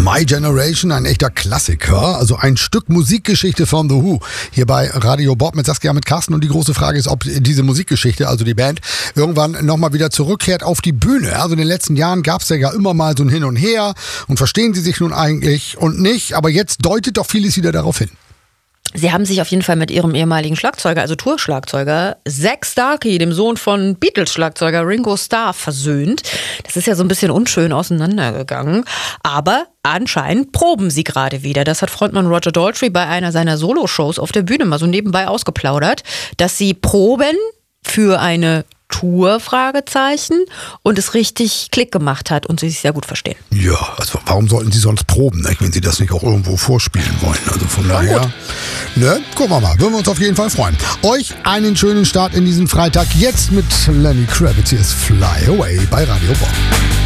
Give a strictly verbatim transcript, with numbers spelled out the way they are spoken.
My Generation, ein echter Klassiker, also ein Stück Musikgeschichte von The Who. Hier bei Radio Bob mit Saskia, mit Carsten, und die große Frage ist, ob diese Musikgeschichte, also die Band, irgendwann nochmal wieder zurückkehrt auf die Bühne. Also in den letzten Jahren gab es ja immer mal so ein Hin und Her und verstehen sie sich nun eigentlich und nicht, aber jetzt deutet doch vieles wieder darauf hin. Sie haben sich auf jeden Fall mit ihrem ehemaligen Schlagzeuger, also Tourschlagzeuger, Zack Starkey, dem Sohn von Beatles-Schlagzeuger Ringo Starr, versöhnt. Das ist ja so ein bisschen unschön auseinandergegangen, aber anscheinend proben sie gerade wieder. Das hat Frontmann Roger Daltrey bei einer seiner Solo-Shows auf der Bühne mal so nebenbei ausgeplaudert, dass sie proben für eine Tour, Fragezeichen, und es richtig Klick gemacht hat und sie sich sehr gut verstehen. Ja, also warum sollten sie sonst proben, ne, wenn sie das nicht auch irgendwo vorspielen wollen? Also von daher, ne, gucken wir mal, würden wir uns auf jeden Fall freuen. Euch einen schönen Start in diesen Freitag, jetzt mit Lenny Kravitz, hier ist Fly Away bei Radio Bob.